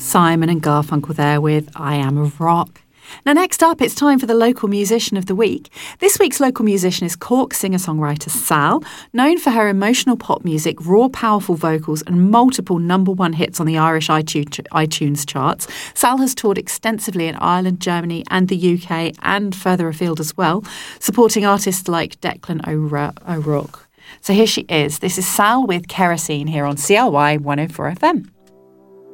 Simon and Garfunkel there with I Am a Rock. Now, next up, it's time for the local musician of the week. This week's local musician is Cork singer-songwriter Sal, known for her emotional pop music, raw, powerful vocals, and multiple #1 hits on the Irish iTunes charts. Sal has toured extensively in Ireland, Germany, and the UK, and further afield as well, supporting artists like Declan O'Rourke. So here she is. This is Sal with Kerosene here on CRY 104 FM.